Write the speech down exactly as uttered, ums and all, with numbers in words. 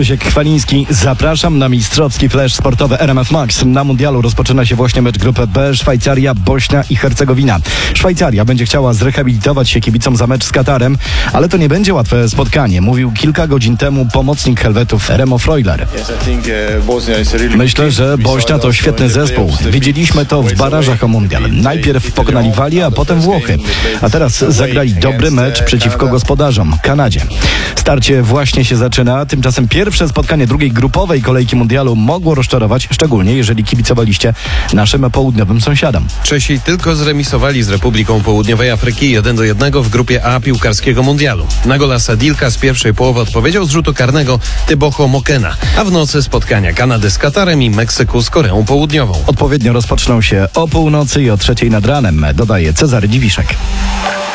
Krzysiek Chwaliński. Zapraszam na mistrzowski flash sportowy R M F Max. Na mundialu rozpoczyna się właśnie mecz grupy B. Szwajcaria, Bośnia i Hercegowina. Szwajcaria będzie chciała zrehabilitować się kibicom za mecz z Katarem, ale to nie będzie łatwe spotkanie, mówił kilka godzin temu pomocnik Helwetów Remo Freuler. Myślę, że Bośnia to świetny zespół. Widzieliśmy to w barażach o mundial. Najpierw pokonali Walię, a potem Włochy. A teraz zagrali dobry mecz przeciwko gospodarzom, Kanadzie. Starcie właśnie się zaczyna, tymczasem pierwsze spotkanie drugiej grupowej kolejki mundialu mogło rozczarować, szczególnie jeżeli kibicowaliście naszym południowym sąsiadom. Czesi tylko zremisowali z Republiką Południowej Afryki jeden do jednego w grupie A piłkarskiego mundialu. Na gola Sadilka z pierwszej połowy odpowiedział z rzutu karnego Tyboho Mokena, a w nocy spotkania Kanady z Katarem i Meksyku z Koreą Południową. Odpowiednio rozpoczną się o północy i o trzeciej nad ranem, dodaje Cezary Dziwiszek.